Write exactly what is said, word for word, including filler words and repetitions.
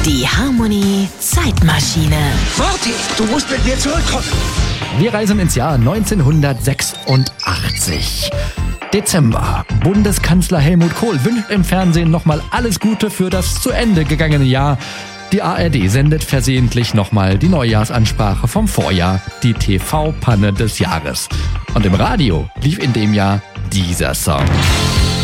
Die Harmony Zeitmaschine. Marty, du musst mit mir zurückkommen. Wir reisen ins Jahr neunzehnhundertsechsundachtzig. Dezember. Bundeskanzler Helmut Kohl wünscht im Fernsehen nochmal alles Gute für das zu Ende gegangene Jahr. Die A R D sendet versehentlich nochmal die Neujahrsansprache vom Vorjahr, die T V-Panne des Jahres. Und im Radio lief in dem Jahr dieser Song.